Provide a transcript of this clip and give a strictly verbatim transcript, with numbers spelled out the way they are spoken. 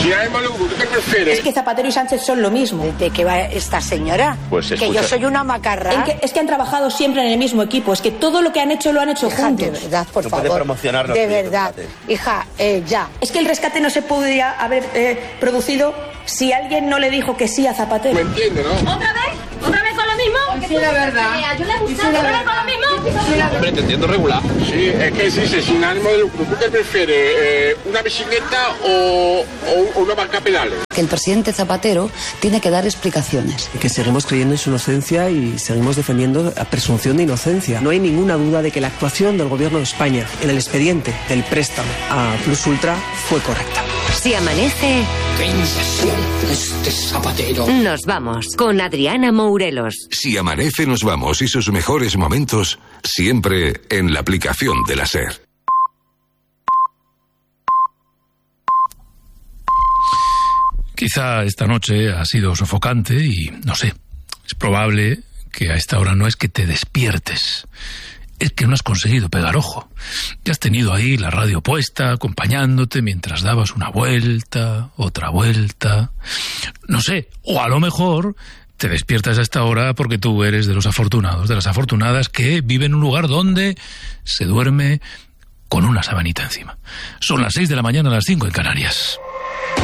Sin ánimo de lucro, ¿qué prefieres? Es que Zapatero y Sánchez son lo mismo. ¿De qué va esta señora? Pues que yo soy una macarra. Es que, es que han trabajado siempre en el mismo equipo. Es que todo lo que han hecho lo han hecho hija, juntos. De verdad, por no favor. puede promocionar los de proyectos, verdad. fíjate. Hija, eh, ya. Es que el rescate no se podría haber eh, producido si alguien no le dijo que sí a Zapatero. ¿Me entiende, no? ¿Otra vez? ¿Otra vez con lo mismo? Sí, la verdad. ¿Yo le he gustado otra vez con lo mismo? Hombre, te entiendo regular. Sí, es que se dice sin ánimo de lucro. ¿Tú qué prefieres? Eh, ¿Una bicicleta o, o, o una banca pedales? Que el presidente Zapatero tiene que dar explicaciones. Que seguimos creyendo en su inocencia y seguimos defendiendo la presunción de inocencia. No hay ninguna duda de que la actuación del Gobierno de España en el expediente del préstamo a Plus Ultra fue correcta. Si amanece... ¡Qué inversión este Zapatero! Nos vamos con Adriana Mourelos. Si amanece, nos vamos y sus mejores momentos siempre en la aplicación de la SER. Quizá esta noche ha sido sofocante y, no sé, es probable que a esta hora no es que te despiertes, es que no has conseguido pegar ojo. Ya has tenido ahí la radio puesta, acompañándote mientras dabas una vuelta, otra vuelta, no sé, o a lo mejor te despiertas a esta hora porque tú eres de los afortunados, de las afortunadas que viven en un lugar donde se duerme con una sabanita encima. Son las seis de la mañana, las cinco en Canarias.